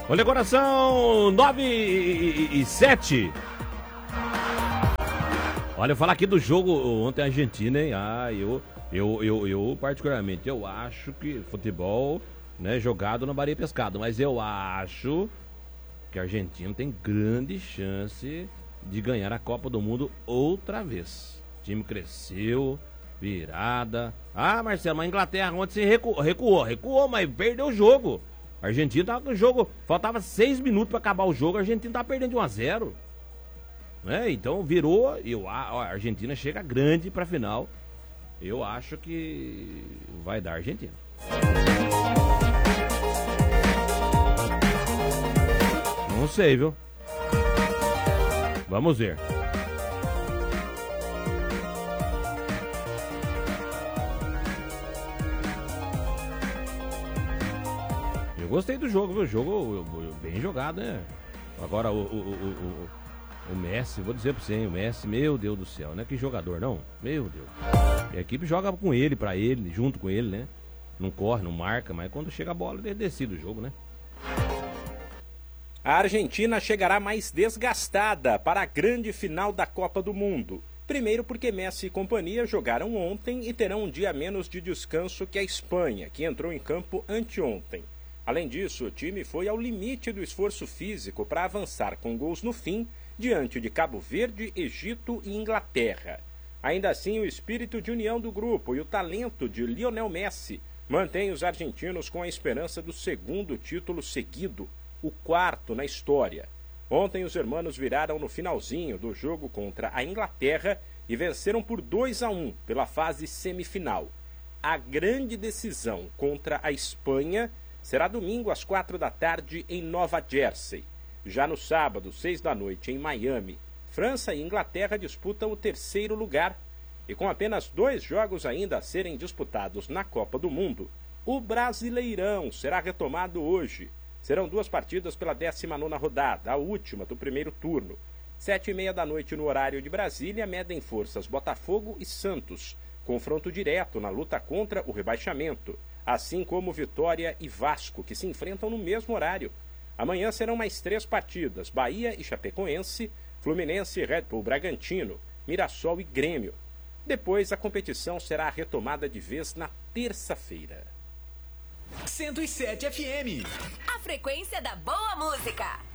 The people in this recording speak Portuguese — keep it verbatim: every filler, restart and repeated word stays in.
Olha, coração, nove e sete. Olha, eu falar aqui do jogo ontem Argentina, hein? Ah, eu, eu, eu, eu particularmente, eu acho que futebol, né, jogado na Bahia Pescado, mas eu acho que a Argentina tem grande chance de ganhar a Copa do Mundo outra vez. O time cresceu, virada. Ah, Marcelo, mas a Inglaterra ontem se recuou, recuou, recuou, mas perdeu o jogo. A Argentina tava com o jogo, faltava seis minutos pra acabar o jogo, a Argentina tava perdendo de um a zero. Né? Então virou, eu, a Argentina chega grande pra final. Eu acho que vai dar a Argentina. Não sei, viu? Vamos ver. Eu gostei do jogo, viu? O jogo bem jogado, né? Agora o, o, o, o, o Messi, vou dizer pra você, hein? O Messi, meu Deus do céu, não é que jogador, não? Meu Deus. E a equipe joga com ele, pra ele, junto com ele, né? Não corre, não marca, mas quando chega a bola, ele decide o jogo, né? A Argentina chegará mais desgastada para a grande final da Copa do Mundo. Primeiro porque Messi e companhia jogaram ontem e terão um dia menos de descanso que a Espanha, que entrou em campo anteontem. Além disso, o time foi ao limite do esforço físico para avançar com gols no fim, diante de Cabo Verde, Egito e Inglaterra. Ainda assim, o espírito de união do grupo e o talento de Lionel Messi mantém os argentinos com a esperança do segundo título seguido, o quarto na história. Ontem os hermanos viraram no finalzinho do jogo contra a Inglaterra e venceram por dois a um pela fase semifinal. A grande decisão contra a Espanha será domingo às quatro da tarde em Nova Jersey. Já no sábado, seis da noite, em Miami, França e Inglaterra disputam o terceiro lugar. E com apenas dois jogos ainda a serem disputados na Copa do Mundo, o Brasileirão será retomado hoje. Serão duas partidas pela décima nona rodada, a última do primeiro turno. Sete e meia da noite no horário de Brasília, medem forças Botafogo e Santos. Confronto direto na luta contra o rebaixamento, assim como Vitória e Vasco, que se enfrentam no mesmo horário. Amanhã serão mais três partidas, Bahia e Chapecoense, Fluminense e Red Bull Bragantino, Mirassol e Grêmio. Depois a competição será retomada de vez na terça-feira. cento e sete F M. A frequência da boa música.